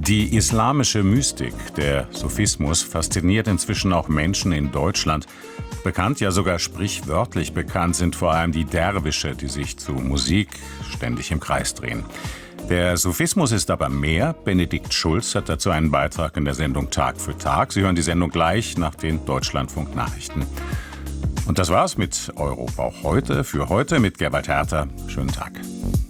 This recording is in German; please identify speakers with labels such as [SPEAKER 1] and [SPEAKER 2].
[SPEAKER 1] Die islamische Mystik, der Sufismus, fasziniert inzwischen auch Menschen in Deutschland. Bekannt, ja sogar sprichwörtlich bekannt sind vor allem die Derwische, die sich zu Musik ständig im Kreis drehen. Der Sufismus ist aber mehr. Benedikt Schulz hat dazu einen Beitrag in der Sendung Tag für Tag. Sie hören die Sendung gleich nach den Deutschlandfunk-Nachrichten. Und das war's mit Europa heute, für heute mit Gerwald Herter. Schönen Tag.